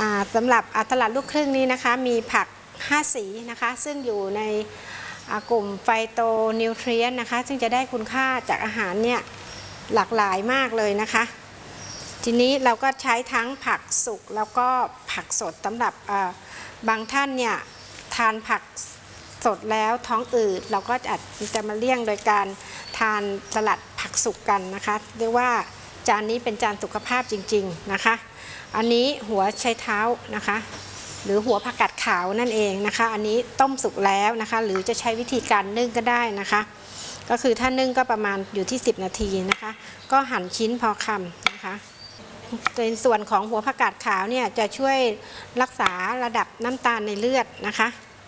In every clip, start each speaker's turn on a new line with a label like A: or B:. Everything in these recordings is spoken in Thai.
A: สำหรับตลาดลูกครึ่งนี้นะคะมีผัก5สีนะคะซึ่งอยู่ในกลุ่มไฟโตนิวทรียนนะคะซึ่งจะได้คุณค่าจากอาหารเนี่ยหลากหลายมากเลยนะคะทีนี้เราก็ใช้ทั้งผักสุกแล้วก็ผักสดสำหรับบางท่านเนี่ยทานผักสดแล้วท้องอืดเราก็จะมาเลี่ยงโดยการทานสลัดผักสุกกันนะคะเรียกว่าจานนี้เป็นจานสุขภาพจริงๆนะคะอันนี้หัวไชเท้านะคะหรือหัวผักกาดขาวนั่นเองนะคะอันนี้ต้มสุกแล้วนะคะหรือจะใช้วิธีการนึ่งก็ได้นะคะก็คือถ้านึ่งก็ประมาณอยู่ที่10 นาทีนะคะก็หั่นชิ้นพอคำนะคะในส่วนของหัวผักกาดขาวเนี่ยจะช่วยรักษาระดับน้ำตาลในเลือดนะคะ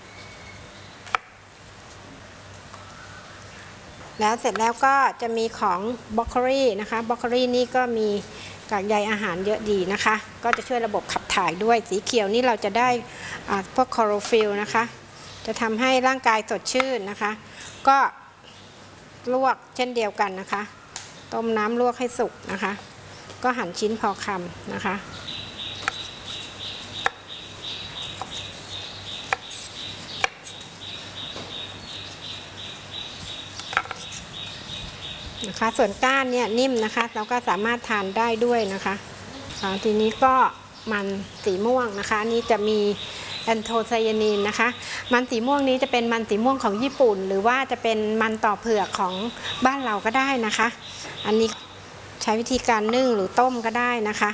A: แล้วเสร็จแล้วก็จะมีของบรอกโคลีนะคะบรอกโคลีนี่ก็มีกากใยอาหารเยอะดีนะคะก็จะช่วยระบบขับถ่ายด้วยสีเขียวนี่เราจะได้พวกคลอโรฟิลนะคะจะทำให้ร่างกายสดชื่นนะคะก็ลวกเช่นเดียวกันนะคะต้มน้ำลวกให้สุกนะคะก็หั่นชิ้นพอคำนะคะส่วนก้านเนี่ยนิ่มนะคะเราก็สามารถทานได้ด้วยนะคะทีนี้ก็มันสีม่วงนะคะนี่จะมีแอนโทไซยานินนะคะมันสีม่วงนี้จะเป็นมันสีม่วงของญี่ปุ่นหรือว่าจะเป็นมันต่อเผือกของบ้านเราก็ได้นะคะอันนี้ใช้วิธีการนึ่งหรือต้มก็ได้นะคะ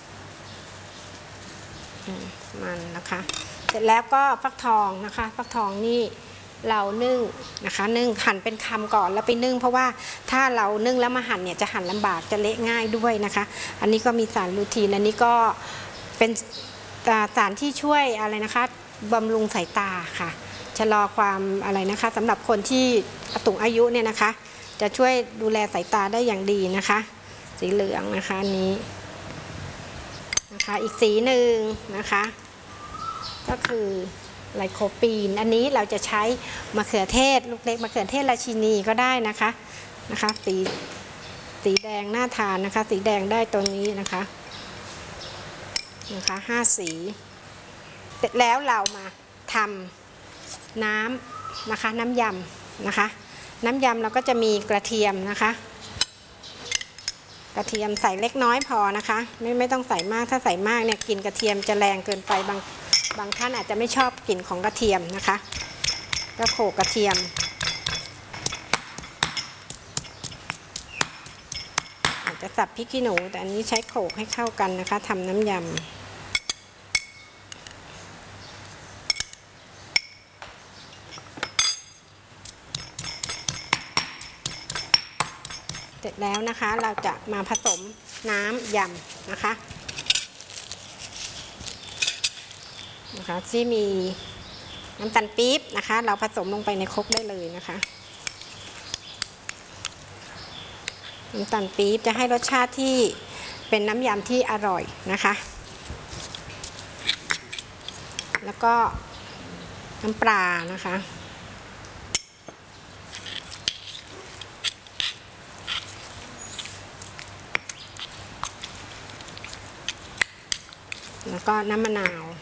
A: มันนะคะเสร็จแล้วก็ฟักทองนะคะฟักทองนี่เรานึ่งนะคะนึ่งหั่นเป็นคำก่อนแล้วไปนึ่งเพราะว่าถ้าเรานึ่งแล้วมาหั่นเนี่ยจะหั่นลำบากจะเละง่ายด้วยนะคะอันนี้ก็มีสารลูทีนอันนี้ก็เป็นสารที่ช่วยอะไรนะคะบำรุงสายตาค่ะชะลอความอะไรนะคะสำหรับคนที่สูงอายุเนี่ยนะคะจะช่วยดูแลสายตาได้อย่างดีนะคะสีเหลืองนะคะนี้นะคะอีกสีหนึ่งนะคะก็คือไลโคปีนอันนี้เราจะใช้มะเขือเทศลูกเล็กมะเขือเทศราชินีก็ได้นะคะสีแดงน่าทานนะคะสีแดงได้ตัวนี้นะคะ5 สีเสร็จแล้วเรามาทำน้ำนะคะน้ำยำนะคะน้ำยำเราก็จะมีกระเทียมนะคะกระเทียมใส่เล็กน้อยพอนะคะไม่ต้องใส่มากถ้าใส่มากเนี่ยกลิ่นกระเทียมจะแรงเกินไปบางท่านอาจจะไม่ชอบกลิ่นของกระเทียมนะคะก็โขลกกระเทียมอาจจะสับพริกขี้หนูแต่อันนี้ใช้โขลกให้เข้ากันนะคะทำน้ำยำเสร็จแล้วนะคะเราจะมาผสมน้ำยำนะคะที่มีน้ำตาลปี๊บนะคะเราผสมลงไปในครกได้เลยนะคะน้ำตาลปี๊บจะให้รสชาติที่เป็นน้ำยำที่อร่อยนะคะแล้วก็น้ำปลานะคะแล้วก็น้ำมะนาว